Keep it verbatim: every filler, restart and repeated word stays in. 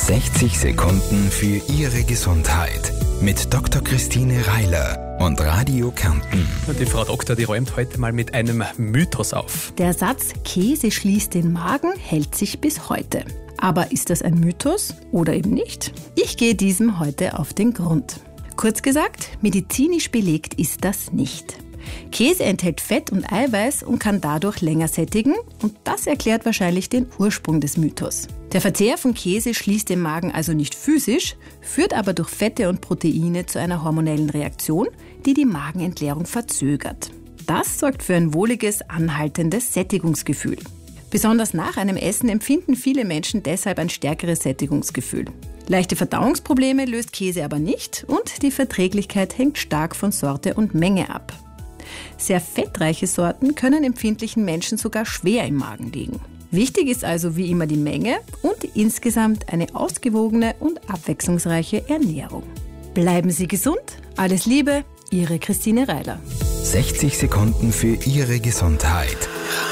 sechzig Sekunden für Ihre Gesundheit mit Doktor Christine Reiler und Radio Kärnten. Und die Frau Doktor, die räumt heute mal mit einem Mythos auf. Der Satz, Käse schließt den Magen, hält sich bis heute. Aber ist das ein Mythos oder eben nicht? Ich gehe diesem heute auf den Grund. Kurz gesagt, medizinisch belegt ist das nicht. Käse enthält Fett und Eiweiß und kann dadurch länger sättigen und das erklärt wahrscheinlich den Ursprung des Mythos. Der Verzehr von Käse schließt den Magen also nicht physisch, führt aber durch Fette und Proteine zu einer hormonellen Reaktion, die die Magenentleerung verzögert. Das sorgt für ein wohliges, anhaltendes Sättigungsgefühl. Besonders nach einem Essen empfinden viele Menschen deshalb ein stärkeres Sättigungsgefühl. Leichte Verdauungsprobleme löst Käse aber nicht und die Verträglichkeit hängt stark von Sorte und Menge ab. Sehr fettreiche Sorten können empfindlichen Menschen sogar schwer im Magen liegen. Wichtig ist also wie immer die Menge und insgesamt eine ausgewogene und abwechslungsreiche Ernährung. Bleiben Sie gesund, alles Liebe, Ihre Christine Reiler. sechzig Sekunden für Ihre Gesundheit.